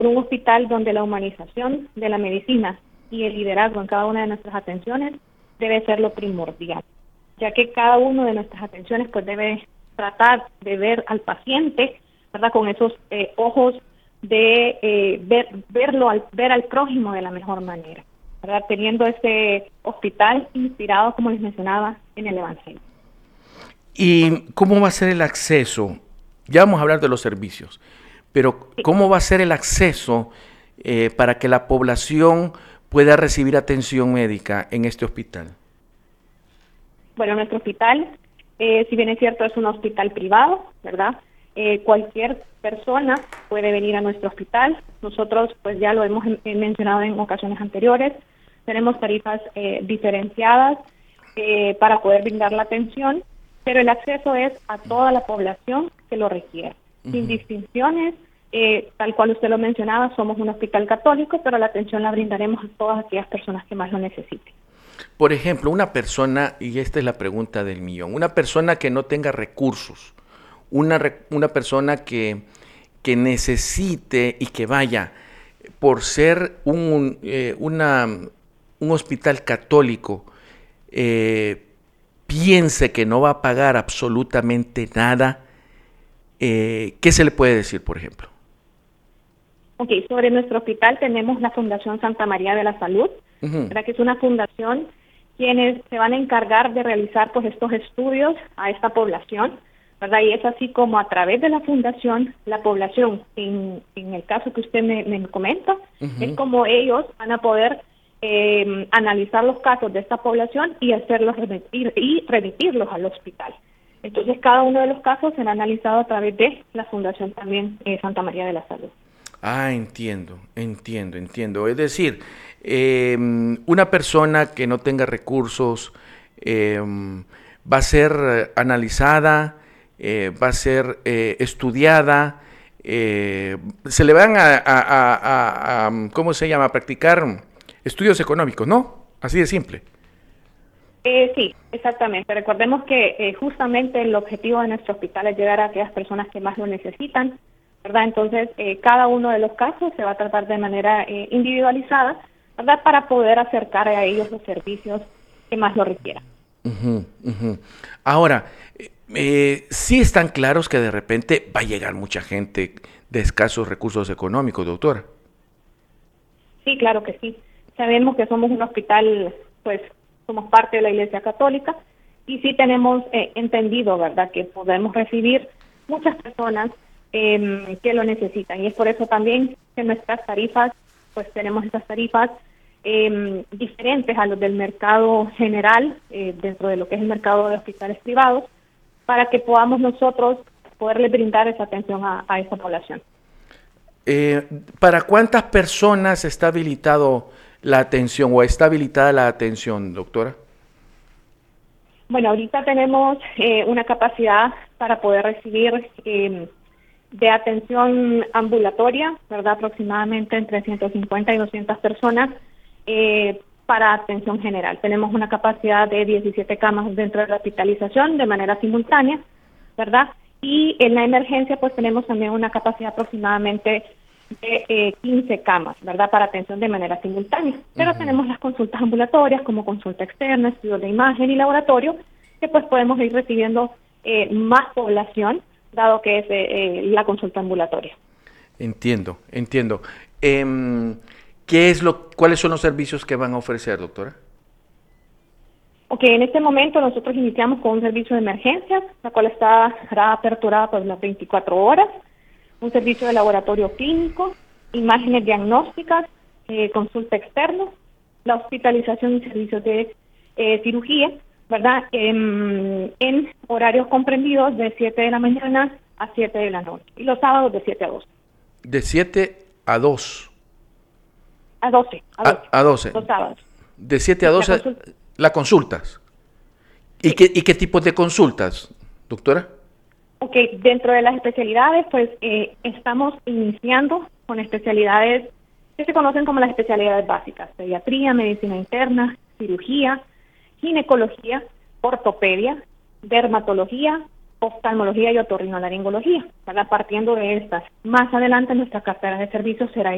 por un hospital donde la humanización de la medicina y el liderazgo en cada una de nuestras atenciones debe ser lo primordial, ya que cada una de nuestras atenciones pues debe tratar de ver al paciente, ¿verdad?, con esos ojos de ver al prójimo de la mejor manera, ¿verdad?, teniendo este hospital inspirado, como les mencionaba, en el Evangelio. ¿Y cómo va a ser el acceso? Ya vamos a hablar de los servicios, pero Sí. ¿cómo va a ser el acceso para que la población pueda recibir atención médica en este hospital? Bueno, nuestro hospital, si bien es cierto, es un hospital privado, ¿verdad? Cualquier persona puede venir a nuestro hospital. Nosotros, pues ya lo hemos mencionado en ocasiones anteriores, tenemos tarifas diferenciadas para poder brindar la atención, pero el acceso es a toda la población que lo requiera, sin distinciones. Tal cual usted lo mencionaba, somos un hospital católico, pero la atención la brindaremos a todas aquellas personas que más lo necesiten. Por ejemplo, una persona, y esta es la pregunta del millón, una persona que no tenga recursos, una persona que necesite y que vaya por ser un hospital católico, piense que no va a pagar absolutamente nada, ¿qué se le puede decir, por ejemplo? Ok, sobre nuestro hospital tenemos la Fundación Santa María de la Salud, Uh-huh. ¿verdad?, que es una fundación quienes se van a encargar de realizar pues estos estudios a esta población, ¿verdad? Y es así como a través de la fundación, la población, en el caso que usted me comenta, es como ellos van a poder analizar los casos de esta población y hacerlos remitirlos al hospital. Entonces, cada uno de los casos será analizado a través de la Fundación también Santa María de la Salud. Ah, entiendo. Es decir, una persona que no tenga recursos va a ser analizada, va a ser estudiada, se le van ¿cómo se llama? A practicar estudios económicos, ¿no? Así de simple. Sí, exactamente. Recordemos que justamente el objetivo de nuestro hospital es llegar a aquellas personas que más lo necesitan, ¿verdad? Entonces, cada uno de los casos se va a tratar de manera individualizada, ¿verdad?, para poder acercar a ellos los servicios que más lo requieran. Ujú, ujú. Ahora, sí están claros que de repente va a llegar mucha gente de escasos recursos económicos, doctora. Sí, claro que sí. Sabemos que somos un hospital, pues somos parte de la Iglesia Católica y sí tenemos entendido, ¿verdad?, que podemos recibir muchas personas que lo necesitan. Y es por eso también que nuestras tarifas, pues tenemos estas tarifas diferentes a los del mercado general, dentro de lo que es el mercado de hospitales privados, para que podamos nosotros poderle brindar esa atención a esa población. ¿Para cuántas personas está habilitado la atención o está habilitada la atención, doctora? Bueno, ahorita tenemos una capacidad para poder recibir de atención ambulatoria, ¿verdad?, aproximadamente entre 150 y 200 personas para atención general. Tenemos una capacidad de 17 camas dentro de la hospitalización de manera simultánea, ¿verdad? Y en la emergencia pues tenemos también una capacidad aproximadamente de 15 camas, ¿verdad?, para atención de manera simultánea. Pero tenemos las consultas ambulatorias como consulta externa, estudios de imagen y laboratorio, que pues podemos ir recibiendo más población, dado que es la consulta ambulatoria. Entiendo. ¿Cuáles son los servicios que van a ofrecer, doctora? Ok, en este momento nosotros iniciamos con un servicio de emergencias, la cual estará aperturada por las 24 horas, un servicio de laboratorio clínico, imágenes diagnósticas, consulta externa, la hospitalización y servicios de cirugía, ¿verdad?, en horarios comprendidos de 7 de la mañana a 7 de la noche, y los sábados de 7 a 12. De 7 a 2. A 12, A 12. los sábados. De 7 a Sí, la 12, consulta. las consultas. ¿Y Sí. qué tipos de consultas, doctora? Ok, dentro de las especialidades, pues estamos iniciando con especialidades que se conocen como las especialidades básicas: pediatría, medicina interna, cirugía, ginecología, ortopedia, dermatología, oftalmología y otorrinolaringología, ¿verdad? Partiendo de estas. Más adelante nuestra cartera de servicios será